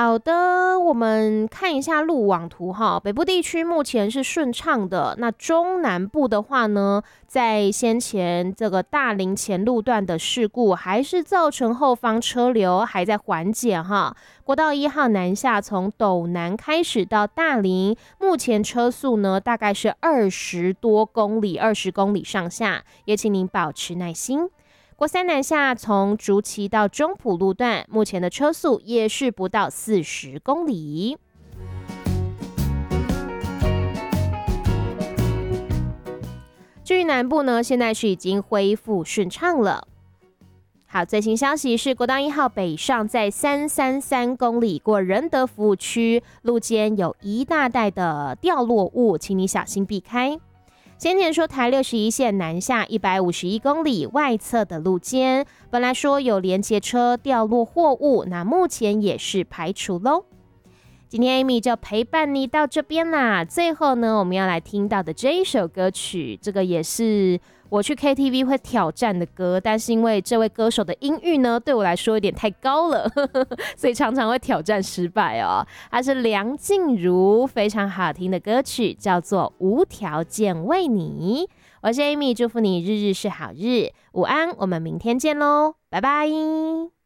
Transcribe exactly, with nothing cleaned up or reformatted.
好的，我们看一下路网图哈。北部地区目前是顺畅的，那中南部的话呢，在先前这个大林前路段的事故，还是造成后方车流还在缓解哈。国道一号南下从斗南开始到大林，目前车速呢大概是二十多公里，二十公里上下，也请您保持耐心。国三南下从竹崎到中埔路段，目前的车速也是不到四十公里。至于南部呢，现在是已经恢复顺畅了。好，最新消息是国道一号北上在三三三公里过仁德服务区，路肩有一大袋的掉落物，请你小心避开。先前说台六十一线南下一百五十一公里外侧的路肩，本来说有连结车掉落货物，那目前也是排除咯。今天 Amy 就陪伴你到这边啦。最后呢，我们要来听到的这一首歌曲，这个也是我去 K T V 会挑战的歌，但是因为这位歌手的音域呢，对我来说有点太高了，呵呵，所以常常会挑战失败哦。它是梁静茹非常好听的歌曲，叫做《无条件为你》。我是 Amy， 祝福你日日是好日，午安，我们明天见喽，拜拜。